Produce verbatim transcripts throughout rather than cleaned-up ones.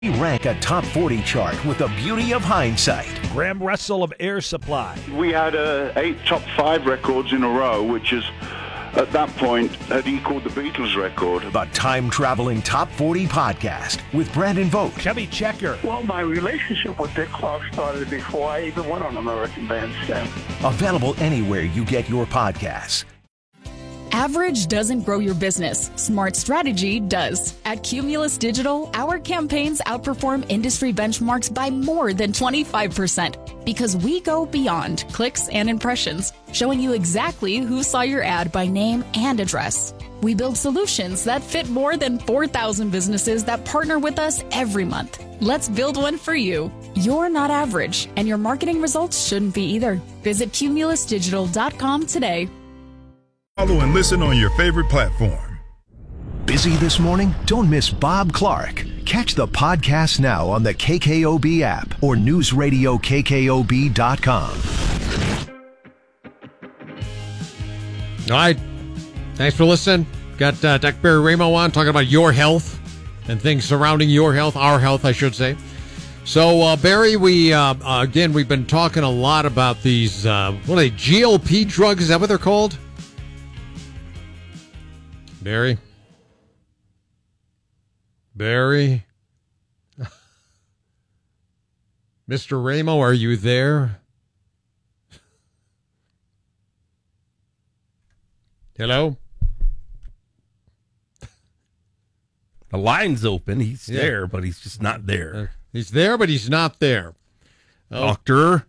We rank a top forty chart with the beauty of hindsight. Graham Russell of Air Supply. We had uh, eight top five records in a row, which is, at that point, had equaled the Beatles record. The time-traveling top forty podcast with Brandon Vogt. Chubby Checker. Well, my relationship with Dick Clark started before I even went on American Bandstand. Available anywhere you get your podcasts. Average doesn't grow your business. Smart strategy does. At Cumulus Digital, our campaigns outperform industry benchmarks by more than twenty-five percent because we go beyond clicks and impressions, showing you exactly who saw your ad by name and address. We build solutions that fit more than four thousand businesses that partner with us every month. Let's build one for you. You're not average, and your marketing results shouldn't be either. Visit cumulus digital dot com today. Follow and listen on your favorite platform. Busy this morning? Don't miss Bob Clark. Catch the podcast now on the K K O B app or news radio K K O B dot com. All right. Thanks for listening. Got uh, Doctor Barry Ramo on talking about your health and things surrounding your health, our health, I should say. So, uh, Barry, we, uh, uh, again, we've been talking a lot about these, uh, what are they, G L P drugs? Is that what they're called? Barry? Barry? Mister Ramo, are you there? Hello? The line's open. He's Yeah. there, but he's just not there. Uh, he's there, but he's not there. Oh. Doctor?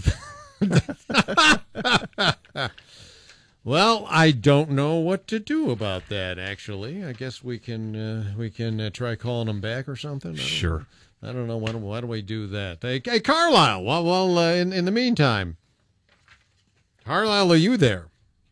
Well, I don't know what to do about that, actually. I guess we can uh, we can uh, try calling him back or something. I don't Sure. know. I don't know. Why do, why do we do that? Hey, hey Carlisle, well, well uh, in, in the meantime, Carlisle, are you there?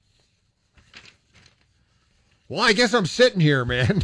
Well, I guess I'm sitting here, man.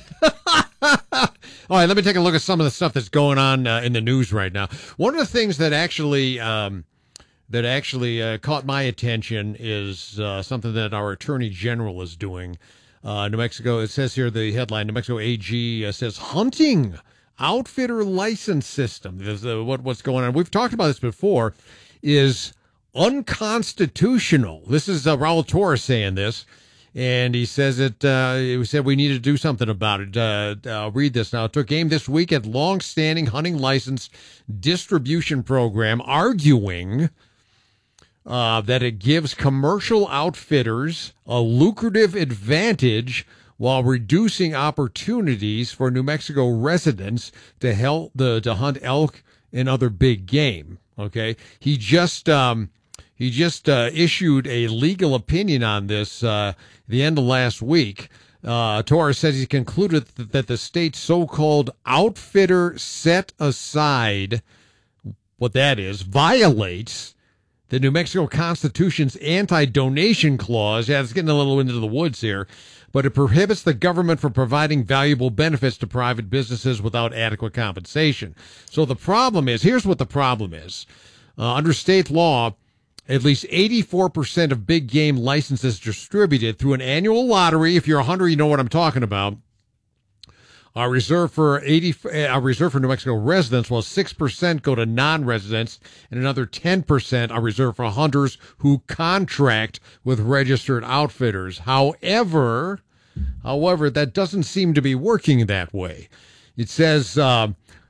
All right, let me take a look at some of the stuff that's going on uh, in the news right now. One of the things that actually... Um, that actually uh, caught my attention is uh, something that our Attorney General is doing. Uh, New Mexico, it says here, the headline, New Mexico A G uh, says, hunting outfitter license system. This, uh, what, what's going on? We've talked about this before, is unconstitutional. This is uh, Raul Torres saying this, and he says it, uh, he said we need to do something about it. Uh, I'll read this now. It took aim this week at long-standing hunting license distribution program, arguing... Uh, that it gives commercial outfitters a lucrative advantage while reducing opportunities for New Mexico residents to help the to hunt elk and other big game. Okay, he just um, he just uh, issued a legal opinion on this uh, the end of last week. Uh, Torres says he concluded that the state's so-called outfitter set aside, what that is, violates the New Mexico Constitution's anti-donation clause. Yeah, it's getting a little into the woods here, but it prohibits the government from providing valuable benefits to private businesses without adequate compensation. So the problem is, here's what the problem is. Uh, under state law, at least eighty-four percent of big game licenses distributed through an annual lottery, if you're a hunter, you know what I'm talking about, are reserved for eighty, are reserved for New Mexico residents, while six percent go to non-residents, and another ten percent are reserved for hunters who contract with registered outfitters. However, however, that doesn't seem to be working that way. It says uh,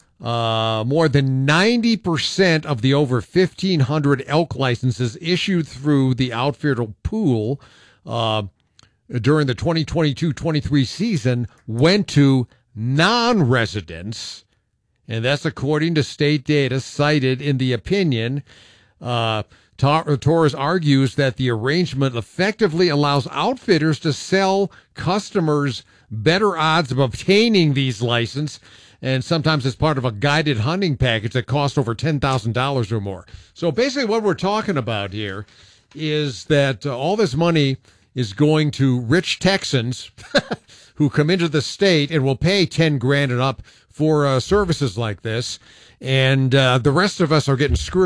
uh, more than ninety percent of the over fifteen hundred elk licenses issued through the outfitter pool uh, during the twenty twenty-two twenty-three season went to non-residents, and that's according to state data cited in the opinion. Uh, Torres argues that the arrangement effectively allows outfitters to sell customers better odds of obtaining these licenses, and sometimes it's part of a guided hunting package that costs over ten thousand dollars or more. So basically what we're talking about here is that uh, all this money is going to rich Texans who come into the state and will pay ten grand and up for uh, services like this, and uh, the rest of us are getting screwed.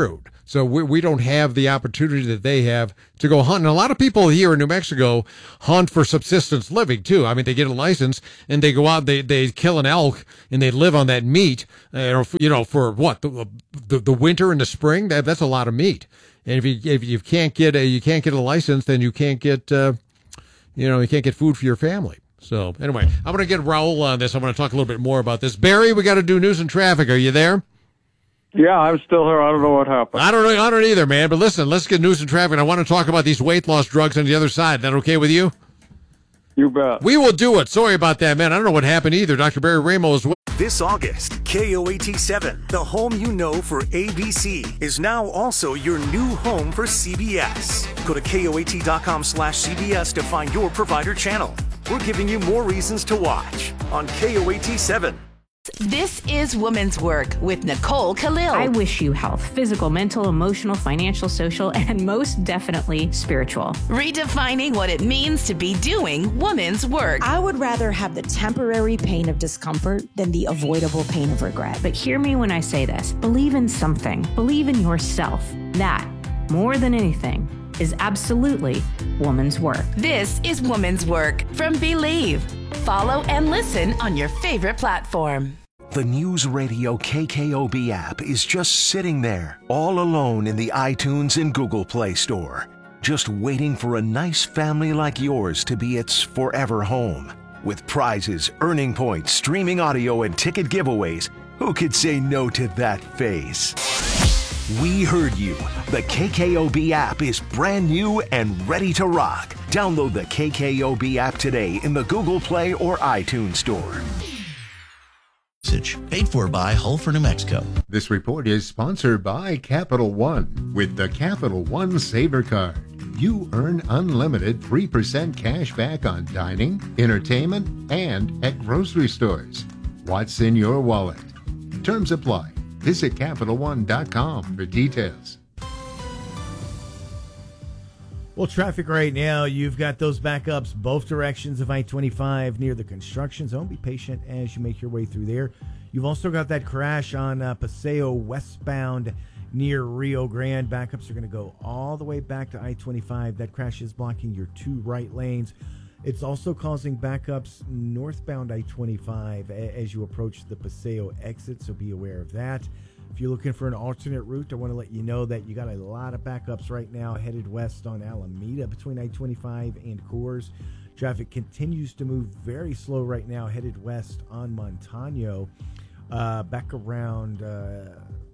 So we, we don't have the opportunity that they have to go hunt. And a lot of people here in New Mexico hunt for subsistence living, too. I mean, they get a license, and they go out, they, they kill an elk, and they live on that meat, uh, you know, for what, the, the, the winter and the spring? That, that's a lot of meat. And if you if you can't get a, you can't get a license, then you can't get, uh, you know, you can't get food for your family. So anyway, I'm going to get Raul on this. I'm going to talk a little bit more about this. Barry, we got to do news and traffic. Are you there? Yeah, I'm still here. I don't know what happened. I don't know. I don't either, man. But listen, let's get news and traffic. I want to talk about these weight loss drugs on the other side. Is that okay with you? You bet. We will do it. Sorry about that, man. I don't know what happened either. Doctor Barry Ramos. This August, K O A T seven, the home you know for A B C, is now also your new home for C B S. Go to K O A T dot com slash C B S to find your provider channel. We're giving you more reasons to watch on K O A T seven. This is Woman's Work with Nicole Khalil. I wish you health, physical, mental, emotional, financial, social, and most definitely spiritual. Redefining what it means to be doing woman's work. I would rather have the temporary pain of discomfort than the avoidable pain of regret. But hear me when I say this. Believe in something. Believe in yourself. That, more than anything, is absolutely woman's work. This is Woman's Work from Believe. Follow and listen on your favorite platform. The News Radio K K O B app is just sitting there, all alone in the iTunes and Google Play Store, just waiting for a nice family like yours to be its forever home. With prizes, earning points, streaming audio, and ticket giveaways, who could say no to that face? We heard you. The K K O B app is brand new and ready to rock. Download the K K O B app today in the Google Play or iTunes Store. Paid for by Hull for New Mexico. This report is sponsored by Capital One. With the Capital One Saver Card, you earn unlimited three percent cash back on dining, entertainment, and at grocery stores. What's in your wallet? Terms apply. Visit Capital One dot com for details. Well, traffic right now, you've got those backups both directions of I twenty-five near the construction zone. Be patient as you make your way through there. You've also got that crash on uh, Paseo westbound near Rio Grande. Backups are going to go all the way back to I twenty-five. That crash is blocking your two right lanes. It's also causing backups northbound I twenty-five as you approach the Paseo exit, so be aware of that. If you're looking for an alternate route, I want to let you know that you got a lot of backups right now headed west on Alameda between I twenty-five and Coors. Traffic continues to move very slow right now, headed west on Montano, uh, back around uh,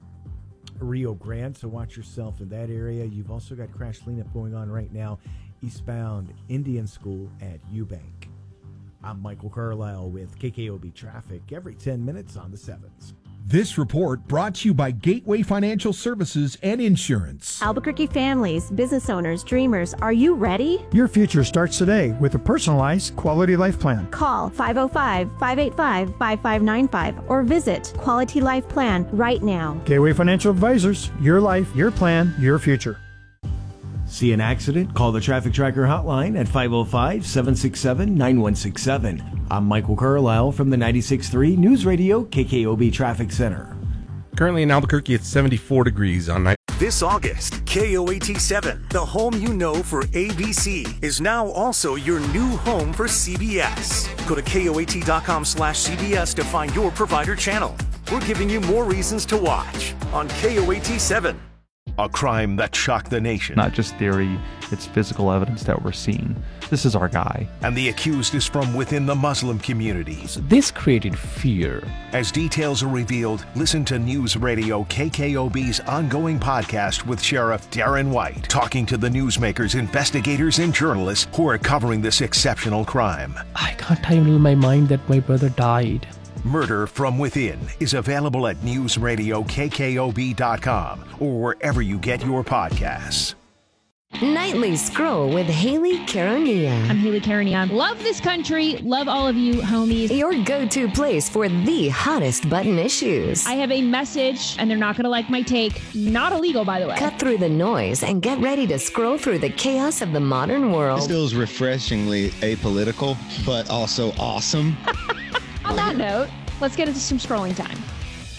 Rio Grande, so watch yourself in that area. You've also got crash cleanup going on right now eastbound Indian School at Eubank. I'm Michael Carlisle with K K O B Traffic every ten minutes on the sevens. This report brought to you by Gateway Financial Services and Insurance. Albuquerque families, business owners, dreamers, are you ready? Your future starts today with a personalized quality life plan. Call five oh five, five eight five, five five nine five or visit Quality Life Plan right now. Gateway Financial Advisors, your life, your plan, your future. See an accident? Call the Traffic Tracker hotline at five oh five, seven six seven, nine one six seven. I'm Michael Carlisle from the ninety-six point three News Radio K K O B Traffic Center. Currently in Albuquerque, it's seventy-four degrees on night. This August, K O A T seven, the home you know for A B C, is now also your new home for C B S. Go to K O A T dot com slash C B S to find your provider channel. We're giving you more reasons to watch on K O A T seven. A crime that shocked the nation. Not just theory, it's physical evidence that we're seeing. This is our guy. And the accused is from within the Muslim community. This created fear. As details are revealed, listen to News Radio K K O B's ongoing podcast with Sheriff Darren White, talking to the newsmakers, investigators, and journalists who are covering this exceptional crime. I can't handle my mind that my brother died. Murder from Within is available at news radio K K O B dot com or wherever you get your podcasts. Nightly Scroll with Haley Caronia. I'm Haley Caronia. Love this country. Love all of you, homies. Your go-to place for the hottest button issues. I have a message, and they're not going to like my take. Not illegal, by the way. Cut through the noise and get ready to scroll through the chaos of the modern world. This feels refreshingly apolitical, but also awesome. On that note, let's get into some scrolling time.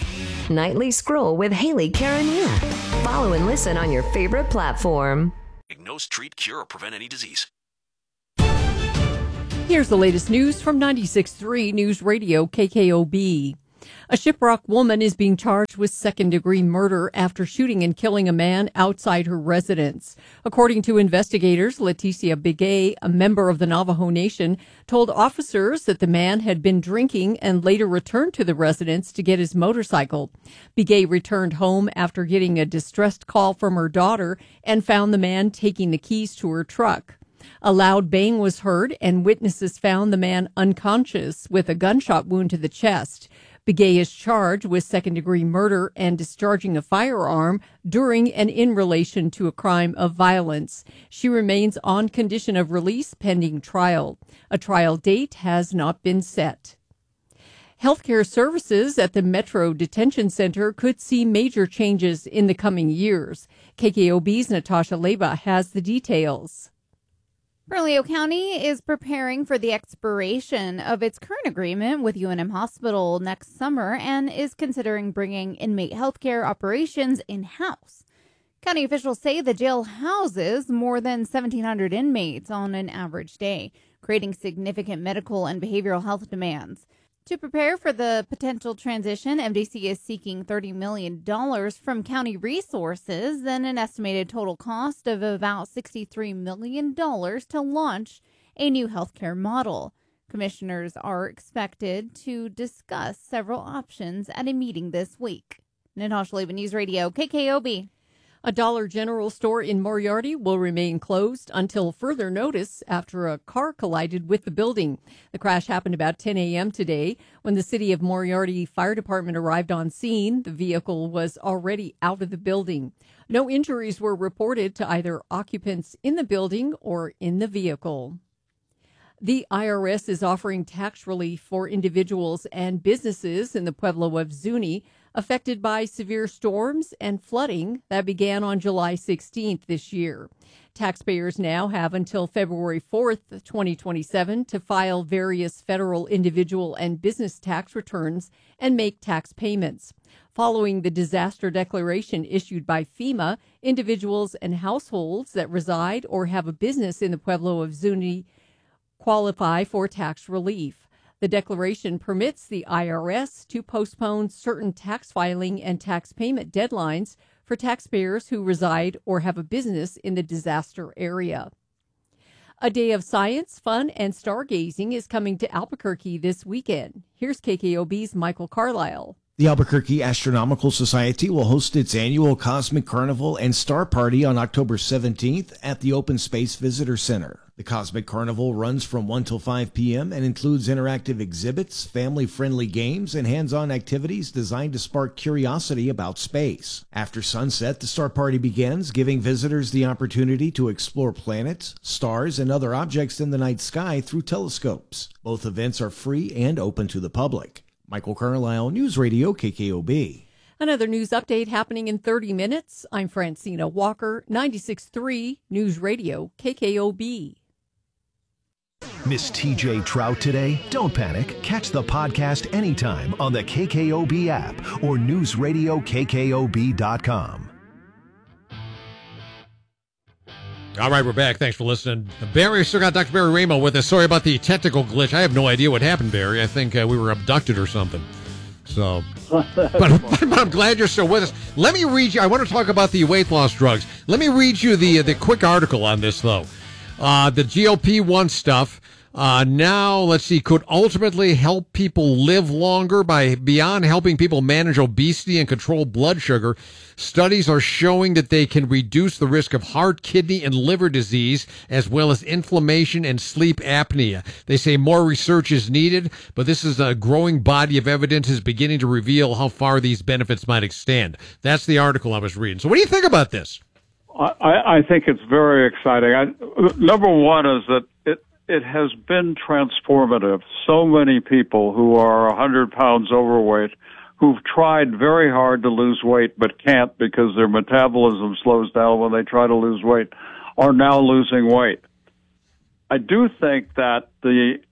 Nightly Scroll with Haley Karanian. Follow and listen on your favorite platform. Diagnose, treat, cure, or prevent any disease. Here's the latest news from ninety-six point three News Radio K K O B. A Shiprock woman is being charged with second-degree murder after shooting and killing a man outside her residence. According to investigators, Leticia Bigay, a member of the Navajo Nation, told officers that the man had been drinking and later returned to the residence to get his motorcycle. Bigay returned home after getting a distressed call from her daughter and found the man taking the keys to her truck. A loud bang was heard, and witnesses found the man unconscious with a gunshot wound to the chest. Bigay is charged with second-degree murder and discharging a firearm during and in relation to a crime of violence. She remains on condition of release pending trial. A trial date has not been set. Healthcare services at the Metro Detention Center could see major changes in the coming years. K K O B's Natasha Leba has the details. Bernalillo County is preparing for the expiration of its current agreement with U N M Hospital next summer and is considering bringing inmate healthcare operations in-house. County officials say the jail houses more than seventeen hundred inmates on an average day, creating significant medical and behavioral health demands. To prepare for the potential transition, M D C is seeking thirty million dollars from county resources and an estimated total cost of about sixty-three million dollars to launch a new healthcare model. Commissioners are expected to discuss several options at a meeting this week. Natasha Leba, News Radio, K K O B. A Dollar General store in Moriarty will remain closed until further notice after a car collided with the building. The crash happened about ten a.m. today. When the City of Moriarty Fire Department arrived on scene, the vehicle was already out of the building. No injuries were reported to either occupants in the building or in the vehicle. The I R S is offering tax relief for individuals and businesses in the Pueblo of Zuni affected by severe storms and flooding that began on July sixteenth this year. Taxpayers now have until February fourth, twenty twenty-seven to file various federal, individual, and business tax returns and make tax payments. Following the disaster declaration issued by FEMA, individuals and households that reside or have a business in the Pueblo of Zuni qualify for tax relief. The declaration permits the I R S to postpone certain tax filing and tax payment deadlines for taxpayers who reside or have a business in the disaster area. A day of science, fun, and stargazing is coming to Albuquerque this weekend. Here's K K O B's Michael Carlisle. The Albuquerque Astronomical Society will host its annual Cosmic Carnival and Star Party on October seventeenth at the Open Space Visitor Center. The Cosmic Carnival runs from one till five p.m. and includes interactive exhibits, family-friendly games, and hands-on activities designed to spark curiosity about space. After sunset, the Star Party begins, giving visitors the opportunity to explore planets, stars, and other objects in the night sky through telescopes. Both events are free and open to the public. Michael Carlisle, News Radio K K O B. Another news update happening in thirty minutes. I'm Francina Walker, ninety-six point three News Radio K K O B. Miss T J Trout today? Don't panic. Catch the podcast anytime on the K K O B app or news radio K K O B dot com. All right, we're back. Thanks for listening. Barry, still got Doctor Barry Ramo with us. Sorry about the technical glitch. I have no idea what happened, Barry. I think uh, we were abducted or something. So, but, but I'm glad you're still with us. Let me read you. I want to talk about the weight loss drugs. Let me read you the the quick article on this, though. Uh, the G L P one stuff. Uh, now, let's see, could ultimately help people live longer by beyond helping people manage obesity and control blood sugar. Studies are showing that they can reduce the risk of heart, kidney, and liver disease, as well as inflammation and sleep apnea. They say more research is needed, but this is a growing body of evidence is beginning to reveal how far these benefits might extend. That's the article I was reading. So what do you think about this? I, I think it's very exciting. I, number one is that it It has been transformative. So many people who are one hundred pounds overweight, who've tried very hard to lose weight but can't because their metabolism slows down when they try to lose weight, are now losing weight. I do think that the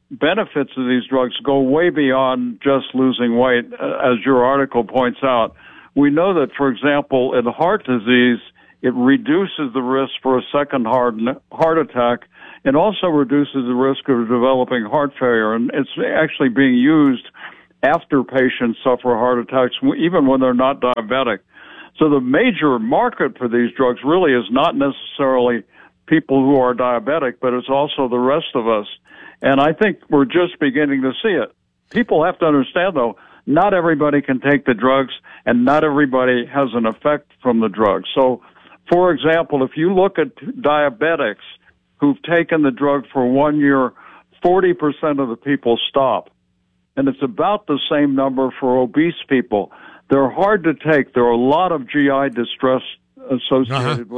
benefits of these drugs go way beyond just losing weight, as your article points out. We know that, for example, in heart disease, it reduces the risk for a second heart, heart attack and also reduces the risk of developing heart failure. And it's actually being used after patients suffer heart attacks, even when they're not diabetic. So the major market for these drugs really is not necessarily people who are diabetic, but it's also the rest of us. And I think we're just beginning to see it. People have to understand, though, not everybody can take the drugs, and not everybody has an effect from the drugs. So, for example, if you look at diabetics who've taken the drug for one year, forty percent of the people stop. And it's about the same number for obese people. They're hard to take. There are a lot of G I distress associated uh-huh. with